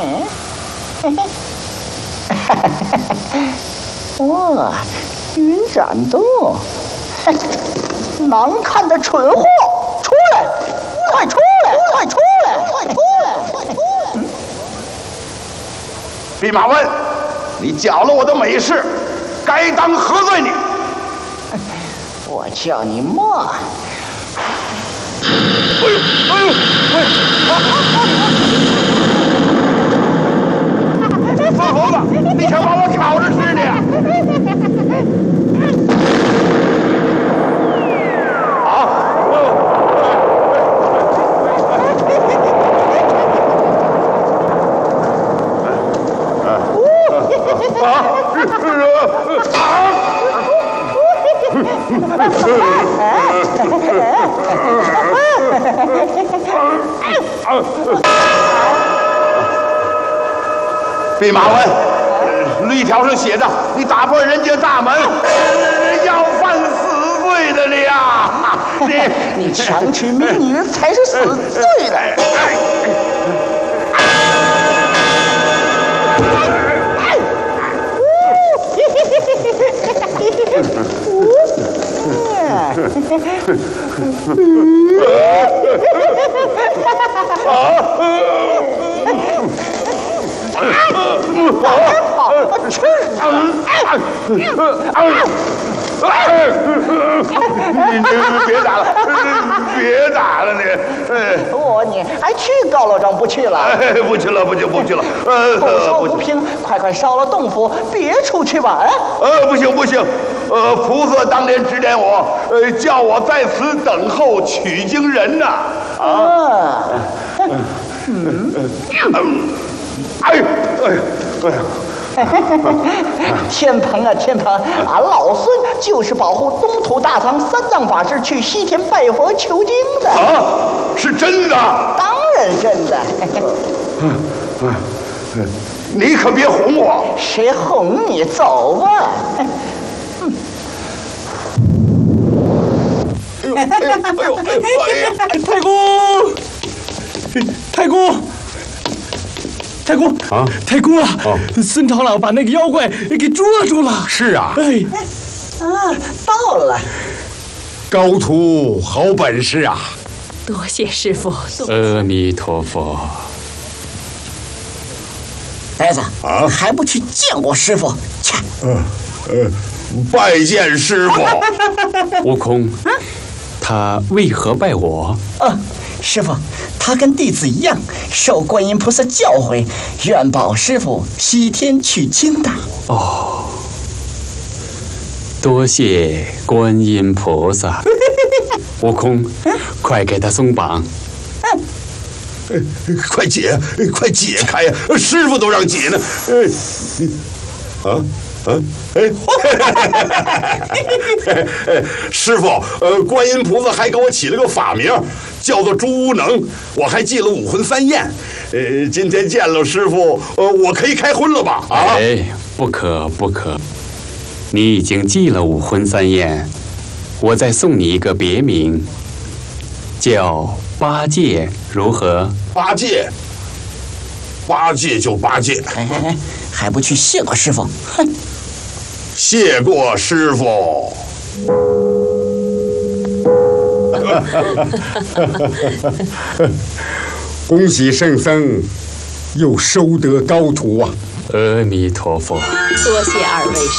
哇，云展洞，难看的蠢货，出来！快出来！快出来！快出来！快出来！ 弼马温，你搅了我的美事，该当何罪你？ 我叫你莫。 哎呦！哎呦！疯猴子，你想把我烤着吃呢？弼马温，律条上写着，你打破人家大门，要犯死罪的了呀！ 你强娶民女才是死罪的。 你别打了，别打了你！ 你还去高老庄不去了？ 不去了，不去了。 不说不平，快烧了洞府，别出去玩。 不行，菩萨当年指点我，叫我在此等候取经人呐。 天蓬啊天蓬，俺老孙就是保护东土大唐三藏法师去西天拜佛求经的。 是真的？ 当然真的。 你可别哄我。 谁哄你？走吧。 太公啊！太公啊！孙长老把那个妖怪给捉住了。 是啊。 到了。 高徒好本事啊！ 多谢师父。 阿弥陀佛。 呆子还不去见过师傅？切！ 拜见师傅。 悟空，他为何拜我？ 师傅，他跟弟子一样，受观音菩萨教诲，愿保师傅西天取经的。 多谢观音菩萨。悟空，快给他松绑。 快解开呀！师傅都让解呢。师傅，观音菩萨还给我起了个法名，叫做朱无能，我还记了武魂三验。今天见了师傅，我可以开荤了吧？ 不可，你已经记了武魂三验，我再送你一个别名，叫八戒，如何？ 八戒就八戒。 还不去谢过师傅？哼！ 谢过师傅。恭喜圣僧，又收得高徒啊！ 阿弥陀佛。 多谢二位。